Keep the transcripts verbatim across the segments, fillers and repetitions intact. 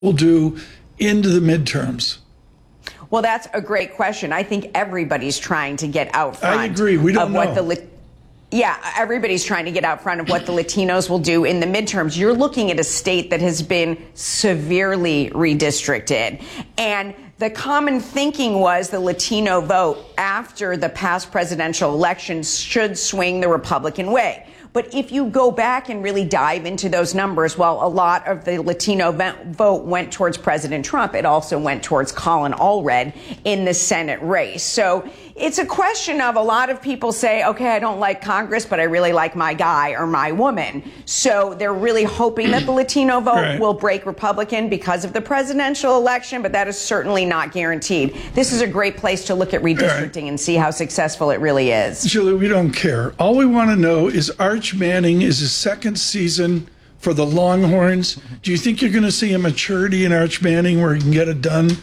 will do into the midterms? Well, that's a great question. I think everybody's trying to get out front. I agree. We don't of know. What the, yeah, everybody's trying to get out front of what the Latinos will do in the midterms. You're looking at a state that has been severely redistricted. And the common thinking was the Latino vote after the past presidential elections should swing the Republican way. But if you go back and really dive into those numbers, while a lot of the Latino vote went towards President Trump, it also went towards Colin Allred in the Senate race. So it's a question of a lot of people say, okay, I don't like Congress, but I really like my guy or my woman. So they're really hoping that the Latino vote right. will break Republican because of the presidential election, but that is certainly not guaranteed. This is a great place to look at redistricting right. and see how successful it really is. Julie, we don't care. All we want to know is Arch Manning is his second season for the Longhorns. Do you think you're going to see a maturity in Arch Manning where he can get it done?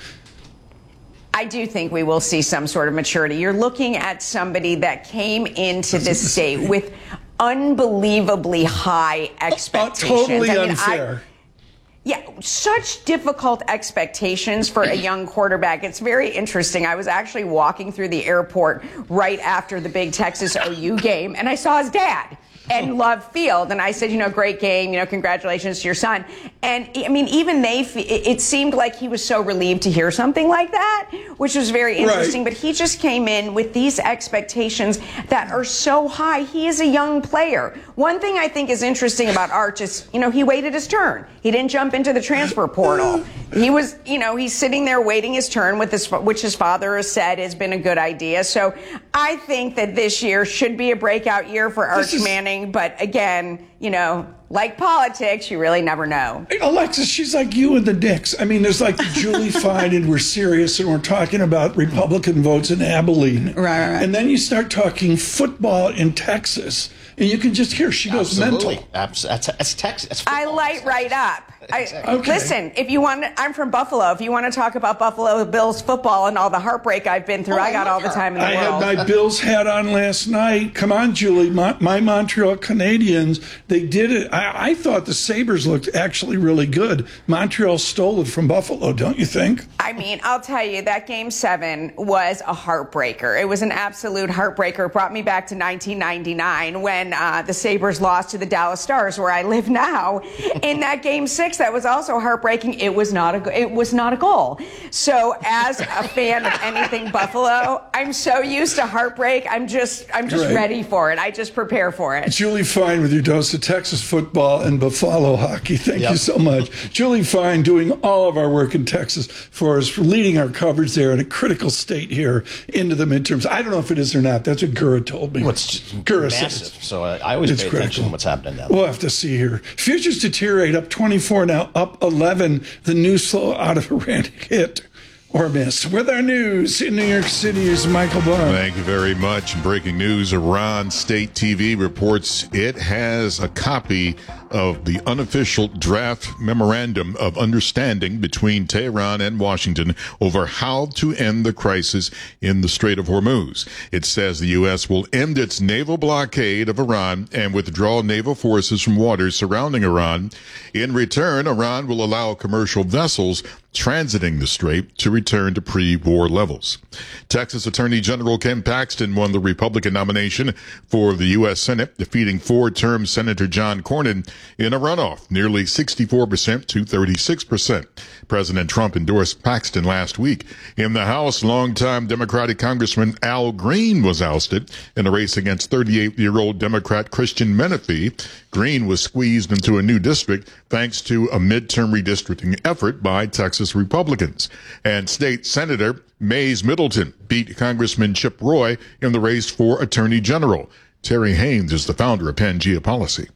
I do think we will see some sort of maturity. You're looking at somebody that came into this state with unbelievably high expectations. Uh, totally I mean, unfair. I, yeah, such difficult expectations for a young quarterback. It's very interesting. I was actually walking through the airport right after the big Texas O U game, and I saw his dad and Love Field. And I said, you know, great game, you know, congratulations to your son. And I mean, even they, it seemed like he was so relieved to hear something like that, which was very interesting. Right. But he just came in with these expectations that are so high. He is a young player. One thing I think is interesting about Arch is, you know, he waited his turn. He didn't jump into the transfer portal. He was, you know, he's sitting there waiting his turn, with his, which his father has said has been a good idea. So I think that this year should be a breakout year for Arch is- Manning. But again, you know, like politics, you really never know. Alexis, she's like you and the Knicks. I mean, there's like the Julie Fine, and we're serious, and we're talking about Republican votes in Abilene. Right, right, right. And then you start talking football in Texas, and you can just hear she goes Absolutely. mental. Absolutely. That's, that's Texas. That's I light right up. Exactly. I, okay. Listen, if you want, I'm from Buffalo. If you want to talk about Buffalo Bills football and all the heartbreak I've been through, oh, I got all the time in the I world. had my Bills hat on last night. Come on, Julie. My, my Montreal Canadiens, they did it. I, I thought the Sabres looked actually really good. Montreal stole it from Buffalo, don't you think? I mean, I'll tell you, that game seven was a heartbreaker. It was an absolute heartbreaker. It brought me back to nineteen ninety-nine when uh, the Sabres lost to the Dallas Stars, where I live now. In that game six, that was also heartbreaking. It was not a it was not a goal. So, as a fan of anything Buffalo, I'm so used to heartbreak. I'm just I'm just right. ready for it. I just prepare for it. Julie Fine with your dose of Texas football and Buffalo hockey. Thank yep. you so much. Julie Fine doing all of our work in Texas for us, for leading our coverage there in a critical state here into the midterms. I don't know if it is or not. That's what Gura told me. Well, it's Gura massive. said So I always it's pay critical. attention to what's happening down there. We'll have to see here. Futures deteriorate, up twenty-four now, up eleven. The news flow out of Iran hit or miss. With our news in New York City is Michael Barr. Thank you very much. Breaking news, Iran State T V reports it has a copy of the unofficial draft memorandum of understanding between Tehran and Washington over how to end the crisis in the Strait of Hormuz. It says the U S will end its naval blockade of Iran and withdraw naval forces from waters surrounding Iran. In return, Iran will allow commercial vessels transiting the strait to return to pre-war levels. Texas Attorney General Ken Paxton won the Republican nomination for the U S Senate, defeating four-term Senator John Cornyn in a runoff, nearly sixty-four percent to thirty-six percent. President Trump endorsed Paxton last week. In the House, longtime Democratic Congressman Al Green was ousted in a race against thirty-eight-year-old Democrat Christian Menefee. Green was squeezed into a new district thanks to a midterm redistricting effort by Texas Republicans. And State Senator Mays Middleton beat Congressman Chip Roy in the race for Attorney General. Terry Haynes is the founder of Pangea Policy.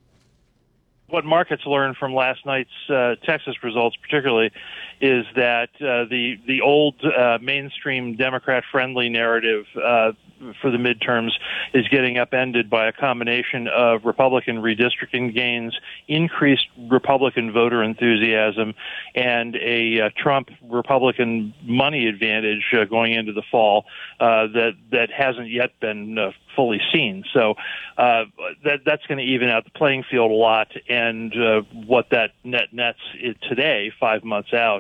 What markets learned from last night's uh, Texas results particularly is that uh, the the old uh, mainstream Democrat-friendly narrative uh, for the midterms is getting upended by a combination of Republican redistricting gains, increased Republican voter enthusiasm, and a uh, Trump Republican money advantage uh, going into the fall uh, that that hasn't yet been uh, fully seen. So uh, that that's going to even out the playing field a lot, and uh, what that net nets today, five months out,